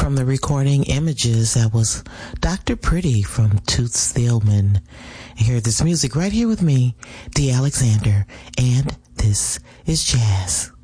from the recording Images, that was Dr. Pretty from Toots Thielemans. Hear this music right here with me, D. Alexander, and this is Jazz.